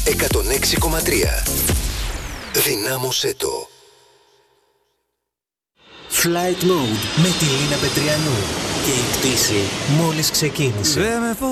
106,3. Δυνάμωσέ το. Flight Mode με τη Λίνα Πετριανού. Και η πτήση μόλις ξεκίνησε.